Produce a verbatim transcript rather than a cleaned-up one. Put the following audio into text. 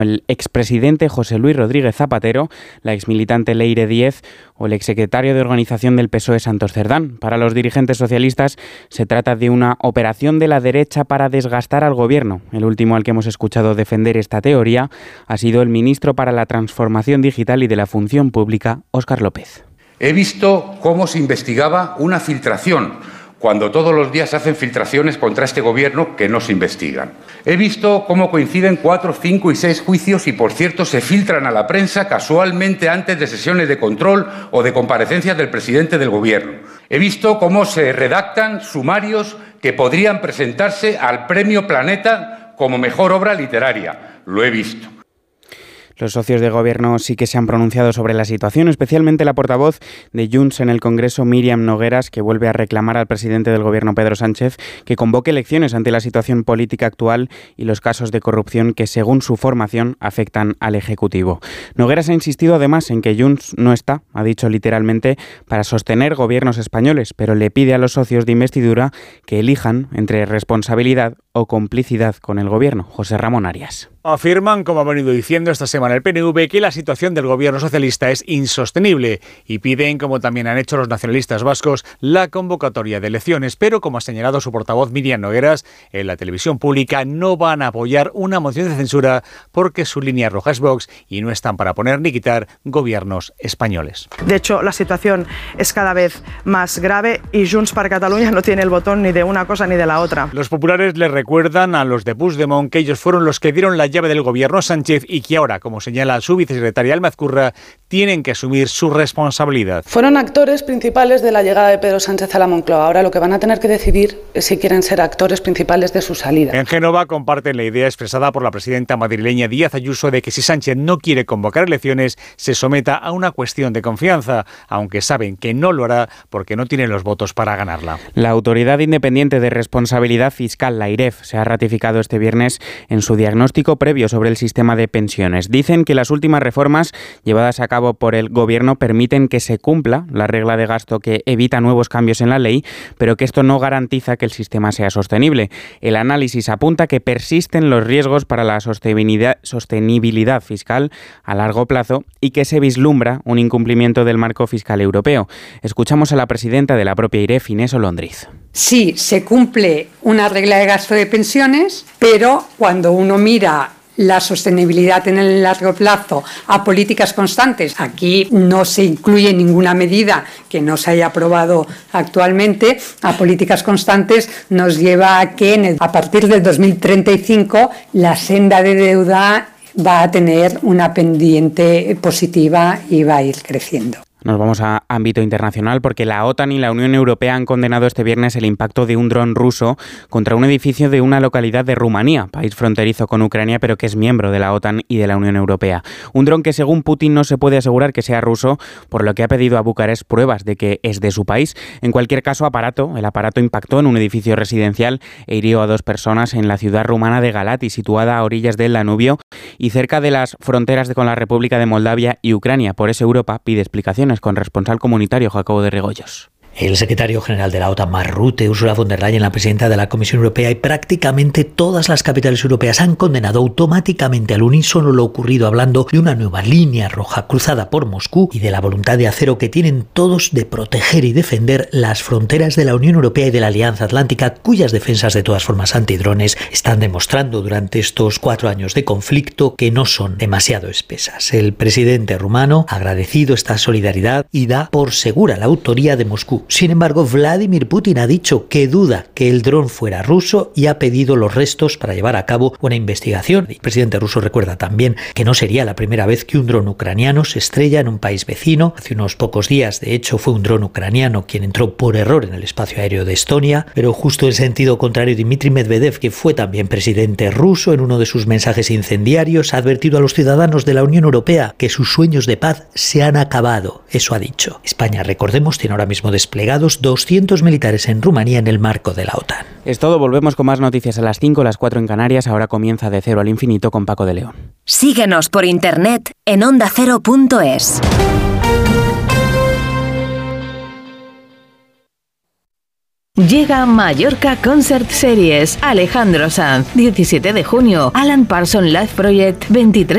el expresidente José Luis Rodríguez Zapatero, la exmilitante Leire Díez o el exsecretario de Organización del P S O E Santos Cerdán. Para los dirigentes socialistas se trata de una operación de la derecha para desgastar al gobierno. El último al que hemos escuchado defender esta teoría ha sido el ministro para la Transformación Digital y de la Función Pública, Óscar López. He visto cómo se investigaba una filtración, cuando todos los días se hacen filtraciones contra este gobierno que no se investigan. He visto cómo coinciden cuatro, cinco y seis juicios y, por cierto, se filtran a la prensa casualmente antes de sesiones de control o de comparecencias del presidente del gobierno. He visto cómo se redactan sumarios que podrían presentarse al Premio Planeta como mejor obra literaria. Lo he visto. Los socios de gobierno sí que se han pronunciado sobre la situación, especialmente la portavoz de Junts en el Congreso, Míriam Nogueras, que vuelve a reclamar al presidente del gobierno, Pedro Sánchez, que convoque elecciones ante la situación política actual y los casos de corrupción que, según su formación, afectan al Ejecutivo. Nogueras ha insistido además en que Junts no está, ha dicho literalmente, para sostener gobiernos españoles, pero le pide a los socios de investidura que elijan entre responsabilidad o complicidad con el gobierno. José Ramón Arias. Afirman, como ha venido diciendo esta semana el P N V, que la situación del gobierno socialista es insostenible y piden, como también han hecho los nacionalistas vascos, la convocatoria de elecciones. Pero, como ha señalado su portavoz Míriam Nogueras, en la televisión pública no van a apoyar una moción de censura porque su línea roja es Vox y no están para poner ni quitar gobiernos españoles. De hecho, la situación es cada vez más grave y Junts per Catalunya no tiene el botón ni de una cosa ni de la otra. Los populares le recuerdan a los de Puigdemont que ellos fueron los que dieron la llave del gobierno a Sánchez y que ahora, como señala su vicesecretaria Alma Ezcurra, tienen que asumir su responsabilidad. Fueron actores principales de la llegada de Pedro Sánchez a la Moncloa. Ahora lo que van a tener que decidir es si quieren ser actores principales de su salida. En Génova comparten la idea expresada por la presidenta madrileña Díaz Ayuso de que si Sánchez no quiere convocar elecciones, se someta a una cuestión de confianza, aunque saben que no lo hará porque no tiene los votos para ganarla. La Autoridad Independiente de Responsabilidad Fiscal, la AIREF, se ha ratificado este viernes en su diagnóstico previo sobre el sistema de pensiones. Dicen que las últimas reformas llevadas a cabo por el Gobierno permiten que se cumpla la regla de gasto que evita nuevos cambios en la ley, pero que esto no garantiza que el sistema sea sostenible. El análisis apunta que persisten los riesgos para la sostenibilidad, sostenibilidad fiscal a largo plazo y que se vislumbra un incumplimiento del marco fiscal europeo. Escuchamos a la presidenta de la propia AIREF, Inés Olondriz. Sí, se cumple una regla de gasto de pensiones, pero cuando uno mira la sostenibilidad en el largo plazo a políticas constantes, aquí no se incluye ninguna medida que no se haya aprobado actualmente, a políticas constantes nos lleva a que en el, a partir del dos mil treinta y cinco la senda de deuda va a tener una pendiente positiva y va a ir creciendo. Nos vamos a ámbito internacional porque la OTAN y la Unión Europea han condenado este viernes el impacto de un dron ruso contra un edificio de una localidad de Rumanía, país fronterizo con Ucrania, pero que es miembro de la OTAN y de la Unión Europea. Un dron que, según Putin, no se puede asegurar que sea ruso, por lo que ha pedido a Bucarest pruebas de que es de su país. En cualquier caso, aparato, el aparato impactó en un edificio residencial e hirió a dos personas en la ciudad rumana de Galati, situada a orillas del Danubio y cerca de las fronteras de, con la República de Moldavia y Ucrania. Por eso Europa pide explicaciones con responsable comunitario Jacobo de Regoyos. El secretario general de la OTAN, Mark Rutte, Ursula von der Leyen, la presidenta de la Comisión Europea y prácticamente todas las capitales europeas han condenado automáticamente al unísono lo ocurrido, hablando de una nueva línea roja cruzada por Moscú y de la voluntad de acero que tienen todos de proteger y defender las fronteras de la Unión Europea y de la Alianza Atlántica, cuyas defensas de todas formas antidrones están demostrando durante estos cuatro años de conflicto que no son demasiado espesas. El presidente rumano ha agradecido esta solidaridad y da por segura la autoría de Moscú. Sin embargo, Vladimir Putin ha dicho que duda que el dron fuera ruso y ha pedido los restos para llevar a cabo una investigación. El presidente ruso recuerda también que no sería la primera vez que un dron ucraniano se estrella en un país vecino. Hace unos pocos días, de hecho, fue un dron ucraniano quien entró por error en el espacio aéreo de Estonia, pero justo en sentido contrario, Dmitry Medvedev, que fue también presidente ruso, en uno de sus mensajes incendiarios ha advertido a los ciudadanos de la Unión Europea que sus sueños de paz se han acabado. Eso ha dicho. España, recordemos, tiene ahora mismo desplegados doscientos militares en Rumanía en el marco de la OTAN. Es todo, volvemos con más noticias a las cinco, las cuatro en Canarias. Ahora comienza De Cero al Infinito con Paco de León. Síguenos por internet en onda cero punto es. Llega Mallorca Concert Series. Alejandro Sanz, diecisiete de junio. Alan Parsons Live Project, veintitrés